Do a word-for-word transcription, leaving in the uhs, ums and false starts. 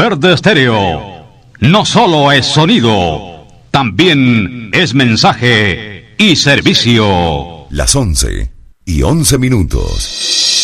Verde Estéreo no solo es sonido, también es mensaje y servicio. Las once y once minutos.